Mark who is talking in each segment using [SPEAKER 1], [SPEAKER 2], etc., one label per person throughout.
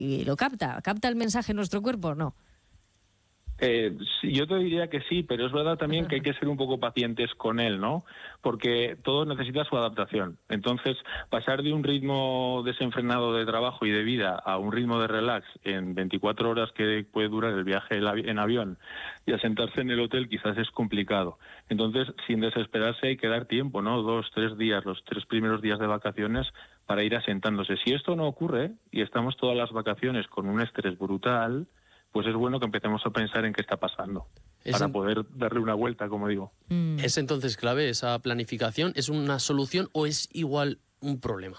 [SPEAKER 1] y lo capta. ¿Capta el mensaje en nuestro cuerpo o no?
[SPEAKER 2] Sí, yo te diría que sí, pero es verdad también que hay que ser un poco pacientes con él, ¿no? Porque todo necesita su adaptación. Entonces, pasar de un ritmo desenfrenado de trabajo y de vida a un ritmo de relax en 24 horas que puede durar el viaje en avión y asentarse en el hotel quizás es complicado. Entonces, sin desesperarse hay que dar tiempo, ¿no? 2, 3 días, los 3 primeros días de vacaciones para ir asentándose. Si esto no ocurre y estamos todas las vacaciones con un estrés brutal, pues es bueno que empecemos a pensar en qué está pasando para poder darle una vuelta, como digo.
[SPEAKER 3] ¿Es entonces clave esa planificación? ¿Es una solución o es igual un problema?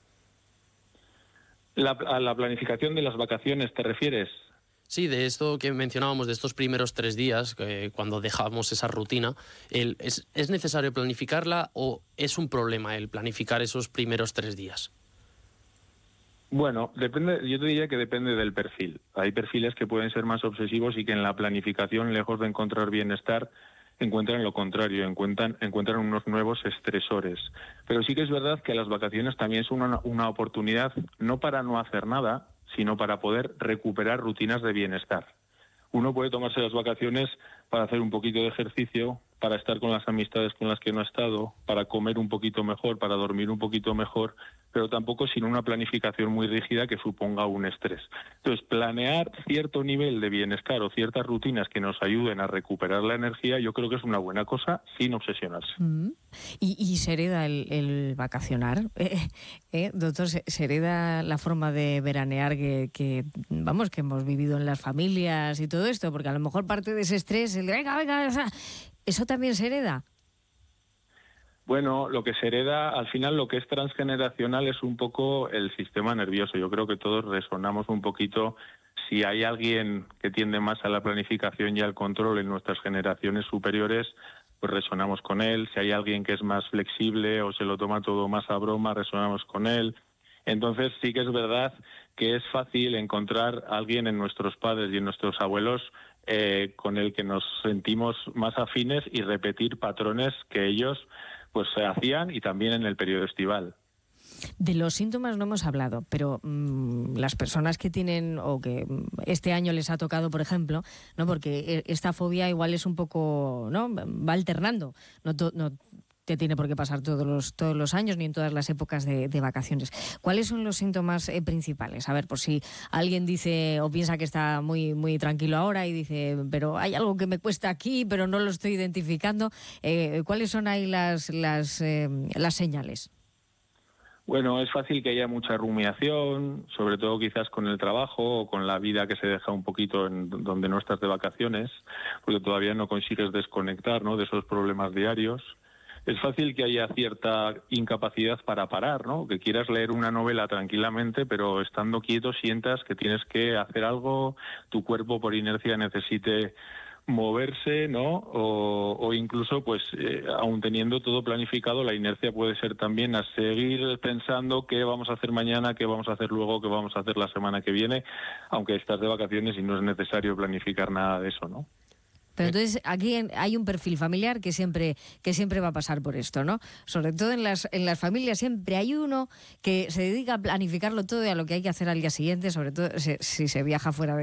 [SPEAKER 2] ¿A la planificación de las vacaciones te refieres?
[SPEAKER 3] Sí, de esto que mencionábamos, de estos primeros 3 días, cuando dejamos esa rutina, ¿es necesario planificarla o es un problema el planificar esos primeros 3 días?
[SPEAKER 2] Bueno, depende. Yo te diría que depende del perfil. Hay perfiles que pueden ser más obsesivos y que en la planificación, lejos de encontrar bienestar, encuentran lo contrario, encuentran unos nuevos estresores. Pero sí que es verdad que las vacaciones también son una oportunidad, no para no hacer nada, sino para poder recuperar rutinas de bienestar. Uno puede tomarse las vacaciones para hacer un poquito de ejercicio, para estar con las amistades con las que no ha estado, para comer un poquito mejor, para dormir un poquito mejor, pero tampoco sin una planificación muy rígida que suponga un estrés. Entonces, planear cierto nivel de bienestar o ciertas rutinas que nos ayuden a recuperar la energía, yo creo que es una buena cosa sin obsesionarse.
[SPEAKER 1] ¿Y se hereda el vacacionar? Doctor, ¿se hereda la forma de veranear que hemos vivido en las familias y todo esto? Porque a lo mejor parte de ese estrés, el de venga, ¿eso también se hereda?
[SPEAKER 2] Bueno, lo que se hereda, al final lo que es transgeneracional es un poco el sistema nervioso. Yo creo que todos resonamos un poquito. Si hay alguien que tiende más a la planificación y al control en nuestras generaciones superiores, pues resonamos con él. Si hay alguien que es más flexible o se lo toma todo más a broma, resonamos con él. Entonces sí que es verdad que es fácil encontrar a alguien en nuestros padres y en nuestros abuelos con el que nos sentimos más afines y repetir patrones que ellos pues se hacían y también en el periodo estival.
[SPEAKER 1] De los síntomas no hemos hablado, pero las personas que tienen o que este año les ha tocado, por ejemplo, no, porque esta fobia igual es un poco, ¿no? Va alternando, no te tiene por qué pasar todos los años ni en todas las épocas de vacaciones. ¿Cuáles son los síntomas principales? A ver, por si alguien dice o piensa que está muy, muy tranquilo ahora y dice, pero hay algo que me cuesta aquí, pero no lo estoy identificando. ¿Cuáles son ahí las señales?
[SPEAKER 2] Bueno, es fácil que haya mucha rumiación, sobre todo quizás con el trabajo o con la vida que se deja un poquito en donde no estás de vacaciones, porque todavía no consigues desconectar, ¿no?, de esos problemas diarios. Es fácil que haya cierta incapacidad para parar, ¿no?, que quieras leer una novela tranquilamente, pero estando quieto sientas que tienes que hacer algo, tu cuerpo por inercia necesite moverse, ¿no? O incluso, pues, aun teniendo todo planificado, la inercia puede ser también a seguir pensando qué vamos a hacer mañana, qué vamos a hacer luego, qué vamos a hacer la semana que viene, aunque estás de vacaciones y no es necesario planificar nada de eso, ¿no?
[SPEAKER 1] Pero entonces aquí hay un perfil familiar que siempre va a pasar por esto, ¿no? Sobre todo en las familias siempre hay uno que se dedica a planificarlo todo y a lo que hay que hacer al día siguiente, sobre todo si se viaja fuera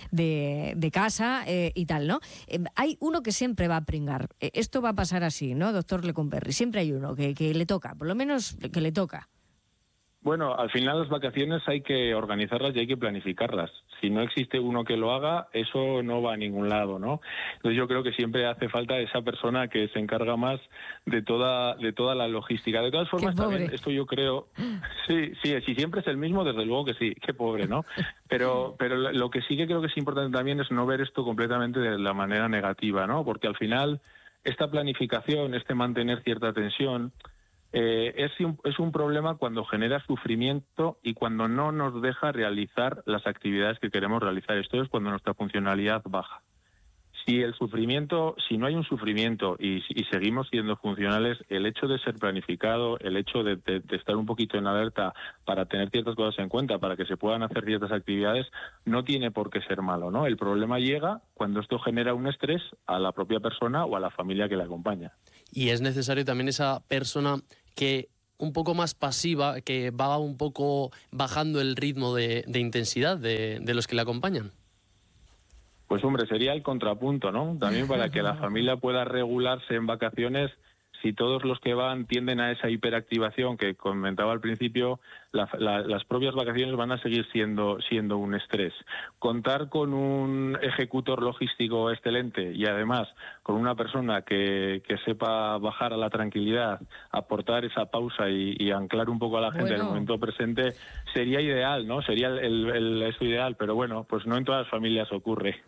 [SPEAKER 1] de casa y tal, ¿no? Hay uno que siempre va a pringar. Esto va a pasar así, ¿no, doctor Lecumberri? Siempre hay uno que le toca, por lo menos que le toca.
[SPEAKER 2] Bueno, al final las vacaciones hay que organizarlas y hay que planificarlas. Si no existe uno que lo haga, eso no va a ningún lado, ¿no? Entonces yo creo que siempre hace falta esa persona que se encarga más de toda la logística. De todas formas, también esto yo creo... Sí, si siempre es el mismo, desde luego que sí, qué pobre, ¿no? Pero lo que sí que creo que es importante también es no ver esto completamente de la manera negativa, ¿no? Porque al final esta planificación, este mantener cierta tensión... es un problema cuando genera sufrimiento y cuando no nos deja realizar las actividades que queremos realizar. Esto es cuando nuestra funcionalidad baja. Si no hay un sufrimiento y seguimos siendo funcionales, el hecho de ser planificado, el hecho de estar un poquito en alerta para tener ciertas cosas en cuenta, para que se puedan hacer ciertas actividades, no tiene por qué ser malo, ¿no? El problema llega cuando esto genera un estrés a la propia persona o a la familia que la acompaña.
[SPEAKER 3] Y es necesario también esa persona que un poco más pasiva, que va un poco bajando el ritmo de intensidad de los que le acompañan?
[SPEAKER 2] Pues hombre, sería el contrapunto, ¿no? También para que la familia pueda regularse en vacaciones. Si todos los que van tienden a esa hiperactivación que comentaba al principio, las propias vacaciones van a seguir siendo un estrés. Contar con un ejecutor logístico excelente y además con una persona que sepa bajar a la tranquilidad, aportar esa pausa y anclar un poco a la gente en el momento presente, sería ideal, ¿no? Sería eso ideal, pero bueno, pues no en todas las familias ocurre.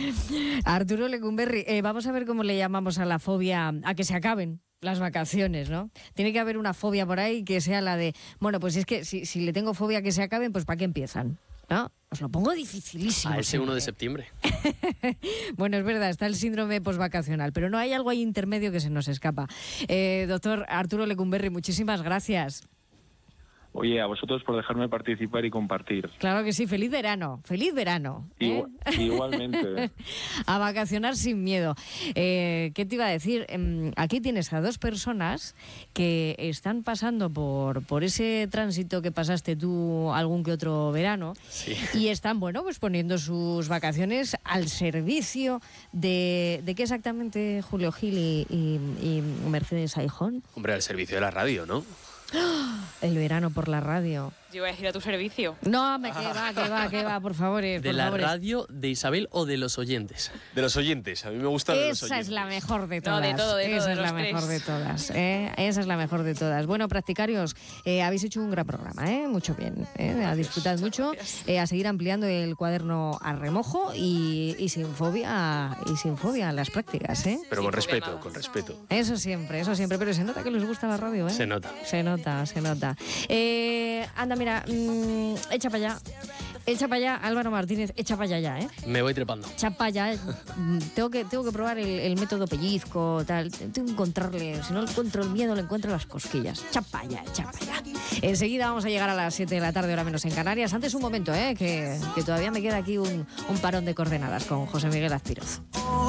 [SPEAKER 1] Arturo Lecumberri, vamos a ver cómo le llamamos a la fobia a que se acaben las vacaciones, ¿no? Tiene que haber una fobia por ahí que sea la de, bueno, pues es que si le tengo fobia a que se acaben, pues ¿para qué empiezan? ¿No? Os lo pongo dificilísimo.
[SPEAKER 3] A ese siempre. 1 de septiembre.
[SPEAKER 1] Bueno, es verdad, está el síndrome posvacacional, pero no hay algo ahí intermedio que se nos escapa. Doctor Arturo Lecumberri, muchísimas gracias.
[SPEAKER 2] Oye, a vosotros por dejarme participar y compartir.
[SPEAKER 1] Claro que sí, feliz verano, ¿eh?
[SPEAKER 2] Igualmente.
[SPEAKER 1] A vacacionar sin miedo. ¿Qué te iba a decir? Aquí tienes a 2 personas que están pasando por ese tránsito que pasaste tú algún que otro verano,
[SPEAKER 3] sí.
[SPEAKER 1] Y están, bueno, pues poniendo sus vacaciones al servicio de ¿qué exactamente, Julio Gil y Mercedes Aijón?
[SPEAKER 4] Hombre, al servicio de la radio, ¿no?
[SPEAKER 1] El verano por la radio.
[SPEAKER 5] Yo voy a ir a tu servicio.
[SPEAKER 1] No, que va, por favor.
[SPEAKER 3] ¿De la radio, de Isabel o de los oyentes?
[SPEAKER 4] De los oyentes, a mí me gusta de los oyentes.
[SPEAKER 1] Esa es la mejor de todas.
[SPEAKER 5] No, de todo,
[SPEAKER 1] Esa
[SPEAKER 5] de
[SPEAKER 1] es
[SPEAKER 5] los
[SPEAKER 1] la mejor de todas. Esa es la mejor de todas. Bueno, practicarios, habéis hecho un gran programa, mucho bien. Disfrutad mucho. A seguir ampliando el cuaderno a remojo y sin fobia a las prácticas,
[SPEAKER 4] Pero con respeto, con respeto.
[SPEAKER 1] Eso siempre. Pero se nota que les gusta la radio,
[SPEAKER 3] Se nota.
[SPEAKER 1] Se nota. Anda, mira, echa para allá, Álvaro Martínez, echa para allá ya,
[SPEAKER 3] Me voy trepando.
[SPEAKER 1] Echa para allá. Tengo que probar el método pellizco, tal. Tengo que encontrarle, si no encuentro el miedo, le encuentro las cosquillas. Echa para allá. Enseguida vamos a llegar a las 7 de la tarde, hora menos en Canarias. Antes un momento, que todavía me queda aquí un parón de coordenadas con José Miguel Azpiroz.